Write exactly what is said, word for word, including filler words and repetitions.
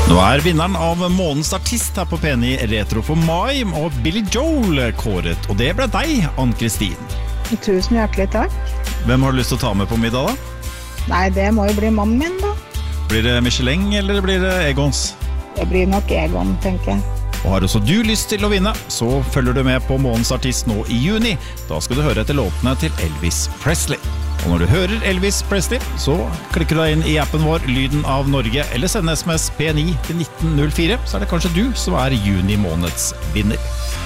Nå er vinneren av månedens artist her på P ni Retro for mai, og Billy Joel kåret, og det ble deg, Ann-Kristin. Tusen hjertelig takk. Hvem har du lyst til å ta med på middag da? Nei, det må jo bli mannen min da. Blir det Michelin eller blir det Egons? Det blir nok Egon, tenker jeg. Og har også du lyst til å vinne, så følger du med på månedens artist nå i juni. Da skal du høre etter låtene til Elvis Presley. Og når du hører Elvis Presley, så klikker du deg inn i appen vår Lyden av Norge, eller send sms P ni til nitten null fire, så er det kanskje du som er juni måneds vinner.